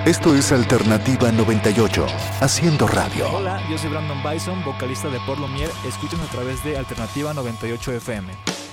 Esto es Alternativa 98, haciendo radio. Hola, yo soy Brandon Bison, vocalista de Por Lumière. Escúchanos a través de Alternativa 98 FM.